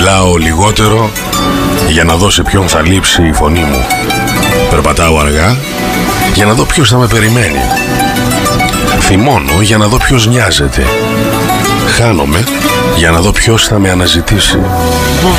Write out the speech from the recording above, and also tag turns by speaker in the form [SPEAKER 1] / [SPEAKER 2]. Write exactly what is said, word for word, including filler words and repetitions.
[SPEAKER 1] Μιλάω λιγότερο για να δω σε ποιον θα λείψει η φωνή μου. Περπατάω αργά για να δω ποιος θα με περιμένει. Θυμώνω για να δω ποιος νοιάζεται. Χάνομαι για να δω ποιος θα με αναζητήσει.